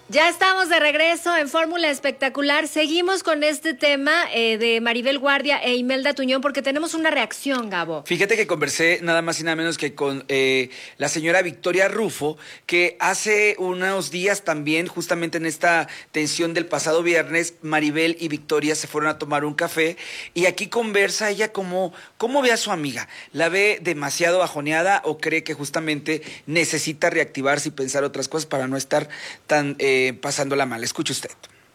Ya estamos de regreso en Fórmula Espectacular. Seguimos con este tema de Maribel Guardia e Imelda Tuñón porque tenemos una reacción, Gabo. Fíjate que conversé nada más y nada menos que con la señora Victoria Rufo, que hace unos días también, justamente en esta tensión del pasado viernes, Maribel y Victoria se fueron a tomar un café y aquí conversa ella cómo ve a su amiga. ¿La ve demasiado bajoneada o cree que justamente necesita reactivarse y pensar otras cosas para no estar tan pasándola mal? Escuche usted.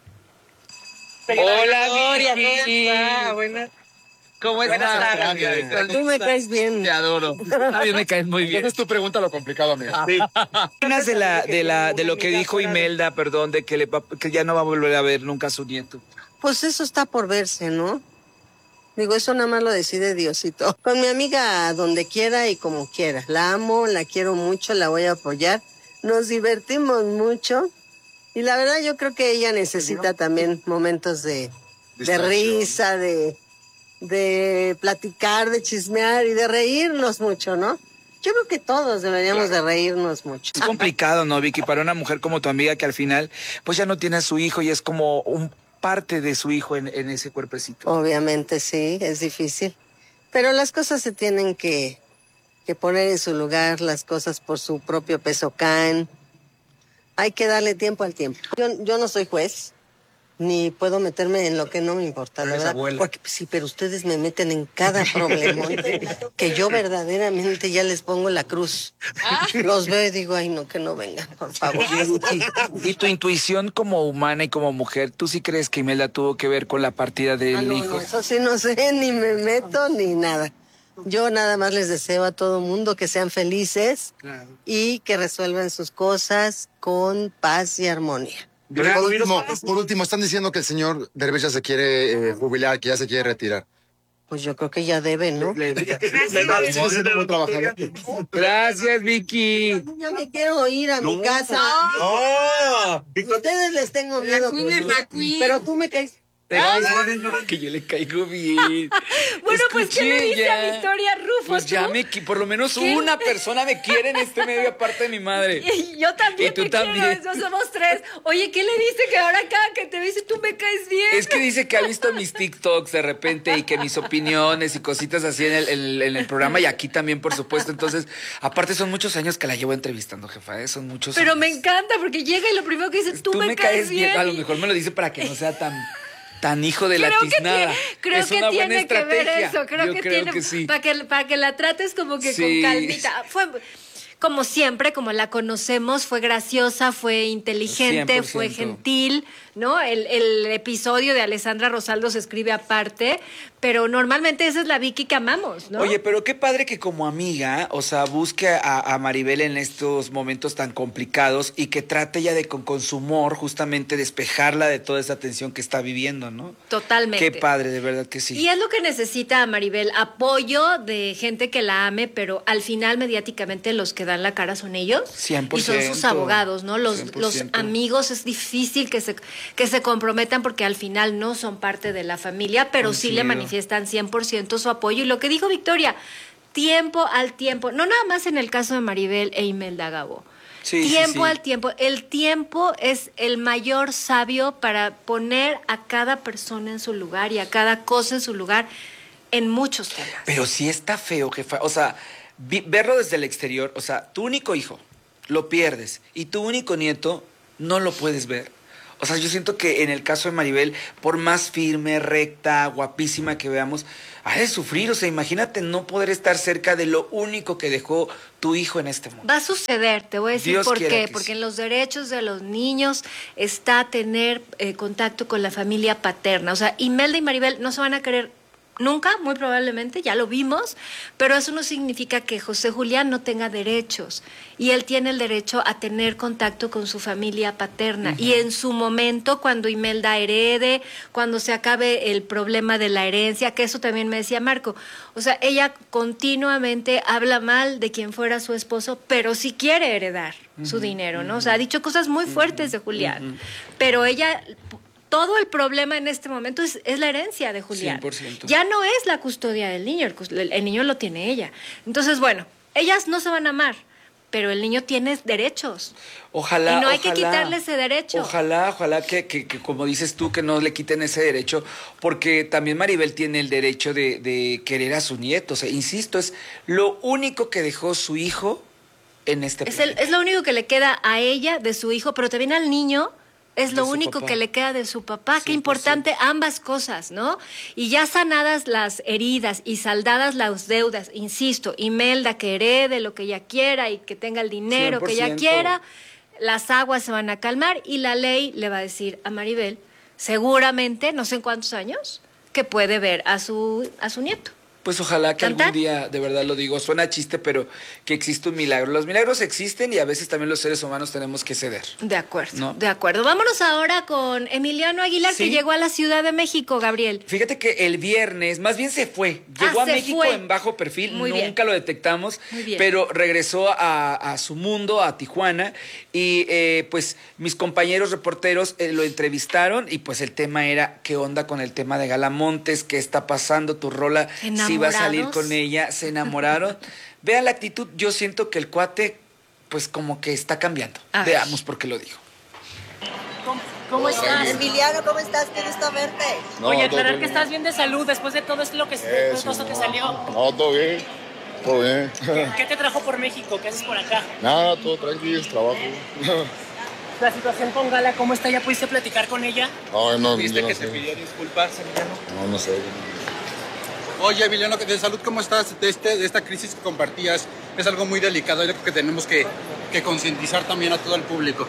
Hola, Gloria, Vicky. buenas. ¿Cómo estás? Tú me caes bien. Te adoro. A mí me caes muy bien. Entonces tu pregunta lo complicado, amiga. ¿Qué opinas de lo que dijo Imelda, perdón, de que ya no va a volver a ver nunca a su nieto? Pues eso está por verse, ¿no? Digo, eso nada más lo decide Diosito. Con mi amiga donde quiera y como quiera. La amo, la quiero mucho, la voy a apoyar. Nos divertimos mucho. Y la verdad yo creo que ella necesita también momentos de risa, de platicar, de chismear y de reírnos mucho, ¿no? Yo creo que todos deberíamos de reírnos mucho. Es complicado, ¿no, Vicky? Para una mujer como tu amiga que al final pues ya no tiene a su hijo y es como un parte de su hijo en ese cuerpecito. Obviamente sí, es difícil. Pero las cosas se tienen que poner en su lugar, las cosas por su propio peso caen. Hay que darle tiempo al tiempo. Yo no soy juez, ni puedo meterme en lo que no me importa, Eres ¿verdad? abuela. Porque sí, pero ustedes me meten en cada problema que yo verdaderamente ya les pongo la cruz. Los veo y digo, ay no, que no vengan, por favor. Y tu intuición como humana y como mujer, ¿tú sí crees que Imelda tuvo que ver con la partida del No, hijo? eso sí no sé, ni me meto, ni nada. Yo nada más les deseo a todo mundo que sean felices y que resuelvan sus cosas con paz y armonía. Por último, están diciendo que el señor Derbez ya se quiere jubilar, que ya se quiere retirar. Pues yo creo que ya deben, ¿no? Gracias, Vicky. Ya me quiero ir a mi casa. Ustedes les tengo miedo. Pero tú me caes. Que yo le caigo bien. Bueno, pues, ¿qué le dice ya. a Victoria Rufo? Pues ya por lo menos una persona me quiere en este medio aparte de mi madre. Y yo también Y tú te también. quiero, somos tres. Oye, ¿qué le dice que ahora cada que te dice tú me caes bien? Es que dice que ha visto mis TikToks de repente y que mis opiniones y cositas así en el programa y aquí también, por supuesto. Entonces, aparte son muchos años que la llevo entrevistando, jefa, ¿eh? Son muchos Pero años. me encanta porque llega y lo primero que dice, tú me caes bien. A lo mejor me lo dice para que no sea tan hijo de la Creo que tiznada. creo Es que una buena tiene que ver estrategia. eso. Creo Yo que creo tiene que sí. para que la trates como que Sí. con calmita. Fue como siempre, como la conocemos, fue graciosa, fue inteligente, 100%. fue gentil, ¿no? El episodio de Alessandra Rosaldo se escribe aparte, pero normalmente esa es la Vicky que amamos, ¿no? Oye, pero qué padre que como amiga, o sea, busque a Maribel en estos momentos tan complicados y que trate ya de con su humor justamente despejarla de toda esa tensión que está viviendo, ¿no? Totalmente. Qué padre, de verdad que sí. Y es lo que necesita Maribel, apoyo de gente que la ame, pero al final mediáticamente los que dan la cara son ellos 100%. y son sus abogados, ¿no? Los 100%. amigos es difícil que se comprometan porque al final no son parte de la familia, pero sí le Coincido. manifiestan 100% su apoyo. Y lo que dijo Victoria, tiempo al tiempo, no nada más en el caso de Maribel e Imelda, Gabo. Sí, Tiempo sí. al tiempo. El tiempo es el mayor sabio para poner a cada persona en su lugar y a cada cosa en su lugar en muchos temas. Pero sí está feo, jefa. O sea, verlo desde el exterior, o sea, tu único hijo lo pierdes y tu único nieto no lo puedes ver. O sea, yo siento que en el caso de Maribel, por más firme, recta, guapísima que veamos, ha de sufrir. O sea, imagínate no poder estar cerca de lo único que dejó tu hijo en este mundo. Va a suceder, te voy a decir Dios por quiera qué. que Porque sí. en los derechos de los niños está tener contacto con la familia paterna. O sea, Imelda y Maribel no se van a querer nunca, muy probablemente, ya lo vimos, pero eso no significa que José Julián no tenga derechos. Y él tiene el derecho a tener contacto con su familia paterna. Y en su momento, cuando Imelda herede, cuando se acabe el problema de la herencia, que eso también me decía Marco. O sea, ella continuamente habla mal de quien fuera su esposo, pero sí quiere heredar su dinero, ¿no? O sea, ha dicho cosas muy fuertes de Julián. Pero ella... Todo el problema en este momento es la herencia de Julián. 100%. Ya no es la custodia del niño, el niño lo tiene ella. Entonces, bueno, ellas no se van a amar, pero el niño tiene derechos. Ojalá. Y no hay ojalá, que quitarle ese derecho. Ojalá que, como dices tú, que no le quiten ese derecho, porque también Maribel tiene el derecho de querer a su nieto. O sea, insisto, es lo único que dejó su hijo en este planeta. Es lo único que le queda a ella de su hijo, pero también al niño es De lo su único papá. que le queda de su papá. Qué 100%. importante ambas cosas, ¿no? Y ya sanadas las heridas y saldadas las deudas, insisto, Imelda que herede lo que ella quiera y que tenga el dinero que ella 100%. quiera, las aguas se van a calmar y la ley le va a decir a Maribel, seguramente, no sé en cuántos años, que puede ver a su nieto. Pues ojalá que ¿Tan, tan? algún día, de verdad lo digo, suena chiste, pero que existe un milagro. Los milagros existen y a veces también los seres humanos tenemos que ceder. De acuerdo, ¿No? de acuerdo. Vámonos ahora con Emiliano Aguilar, Sí. que llegó a la Ciudad de México, Gabriel. Fíjate que el viernes, más bien se fue, llegó a se México fue. en bajo perfil, Muy bien. nunca lo detectamos, Muy bien. pero regresó a su mundo, a Tijuana, y pues mis compañeros reporteros lo entrevistaron y pues el tema era, ¿qué onda con el tema de Galamontes? ¿Qué está pasando? Tu rola, si va a salir ¿Enamorados? con ella, se enamoraron. Vean la actitud, yo siento que el cuate pues como que está cambiando. A ver. Veamos por qué lo digo. ¿Cómo estás? Emiliano, ¿cómo estás? Qué gusto verte. No, Oye, todo aclarar bien. que estás bien de salud después de todo esto lo que Sí, cosa que salió. No, todo bien. Todo bien. ¿Qué te trajo por México? ¿Qué haces por acá? Nada, todo tranquilo, es trabajo. La situación con Gala, ¿cómo está? ¿Ya pudiste platicar con ella? No, no, ¿Viste yo no que sé. te pidió disculpas, Emiliano? No sé. Oye, Emiliano, de salud, ¿cómo estás? De esta crisis que compartías, es algo muy delicado. Yo creo que tenemos que concientizar también a todo el público.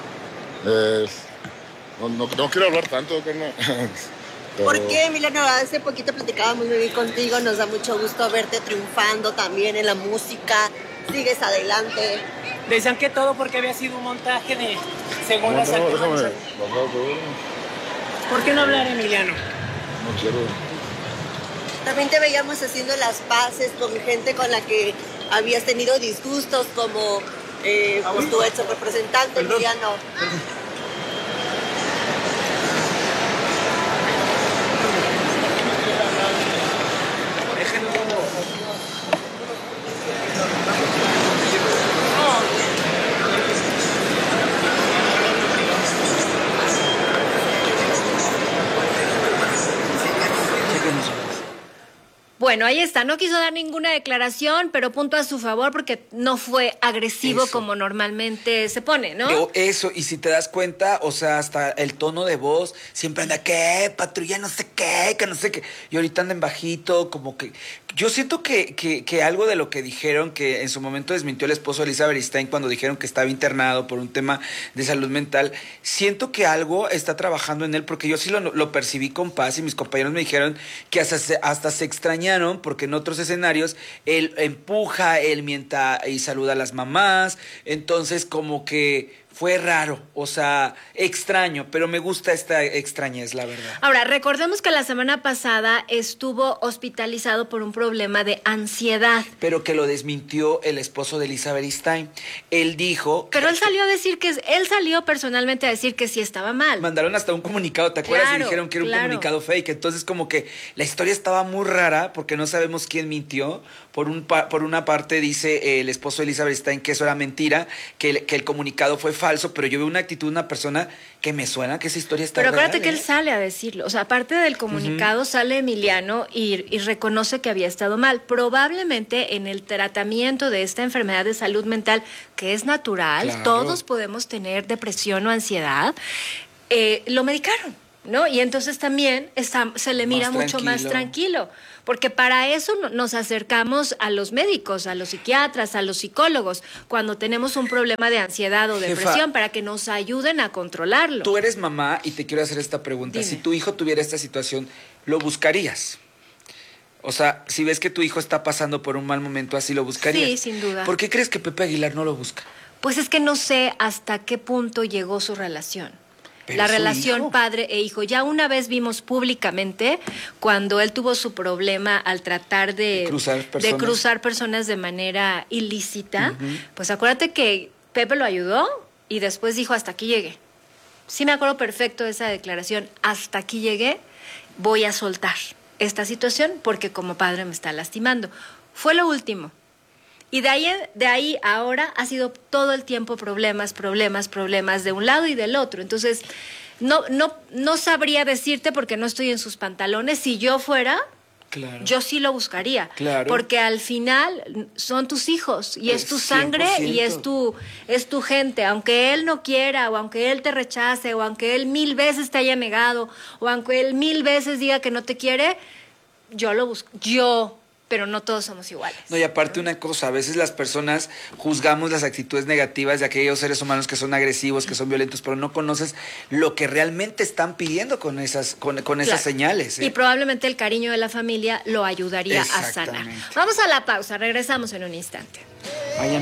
No quiero hablar tanto, carnal. Pero- ¿Por qué, Emiliano? Hace poquito platicábamos muy bien contigo, nos da mucho gusto verte triunfando también en la música, sigues adelante. Decían que todo porque había sido un montaje de según No, las déjame artes. bajar todo. ¿Por qué no hablar, Emiliano? No quiero. También te veíamos haciendo las paces con gente con la que habías tenido disgustos, como pues, tu ex representante, Emiliano. Bueno, ahí está. No quiso dar ninguna declaración, pero punto a su favor porque no fue agresivo Eso. como normalmente se pone, ¿no? Eso, y si te das cuenta, o sea, hasta el tono de voz siempre anda, ¿qué? Patrulla no sé qué, que no sé qué. Y ahorita anda en bajito, como que... Yo siento que algo de lo que dijeron, que en su momento desmintió el esposo de Elizabeth Stein cuando dijeron que estaba internado por un tema de salud mental, siento que algo está trabajando en él, porque yo sí lo percibí con paz y mis compañeros me dijeron que hasta se extrañaron porque en otros escenarios él empuja, él mienta y saluda a las mamás, entonces como que fue raro, o sea, extraño, pero me gusta esta extrañez, la verdad. Ahora, recordemos que la semana pasada estuvo hospitalizado por un problema de ansiedad. Pero que lo desmintió el esposo de Elizabeth Stein. Él dijo... Pero él salió a decir él salió personalmente a decir que sí estaba mal. Mandaron hasta un comunicado, ¿te acuerdas? Claro, Y dijeron que era un claro. comunicado fake. Entonces, como que la historia estaba muy rara porque no sabemos quién mintió. Por una parte dice el esposo de Elizabeth Stein que eso era mentira, que el comunicado fue falso, pero yo veo una actitud de una persona que me suena que esa historia está Pero real, acuérdate que él sale a decirlo. O sea, aparte del comunicado, sale Emiliano y reconoce que había estado mal. Probablemente en el tratamiento de esta enfermedad de salud mental, que es natural, Claro. todos podemos tener depresión o ansiedad, lo medicaron, ¿no? Y entonces también se le mira mucho más tranquilo. Porque para eso nos acercamos a los médicos, a los psiquiatras, a los psicólogos, cuando tenemos un problema de ansiedad o Jefa, depresión, para que nos ayuden a controlarlo. Tú eres mamá y te quiero hacer esta pregunta. Dime. Si tu hijo tuviera esta situación, ¿lo buscarías? O sea, si ves que tu hijo está pasando por un mal momento así, ¿lo buscarías? Sí, sin duda. ¿Por qué crees que Pepe Aguilar no lo busca? Pues es que no sé hasta qué punto llegó su relación. Pero La es su relación hijo. padre e hijo. Ya una vez vimos públicamente cuando él tuvo su problema al tratar de cruzar personas de manera ilícita. Pues acuérdate que Pepe lo ayudó y después dijo, hasta aquí llegué. Sí me acuerdo perfecto de esa declaración. Hasta aquí llegué, voy a soltar esta situación porque como padre me está lastimando. Fue lo último. Y de ahí ahora ha sido todo el tiempo problemas de un lado y del otro. Entonces, no sabría decirte porque no estoy en sus pantalones. Si yo fuera, Claro. yo sí lo buscaría. Claro. Porque al final son tus hijos y es tu sangre 100%. y es tu gente. Aunque él no quiera, o aunque él te rechace, o aunque él 1000 veces te haya negado, o aunque él 1000 veces diga que no te quiere, yo lo busco. Pero no todos somos iguales. No, y aparte una cosa, a veces las personas juzgamos las actitudes negativas de aquellos seres humanos que son agresivos, que son violentos, pero no conoces lo que realmente están pidiendo con esas Claro. señales. ¿eh? Y probablemente el cariño de la familia lo ayudaría a sanar. Exactamente. Vamos a la pausa, regresamos en un instante.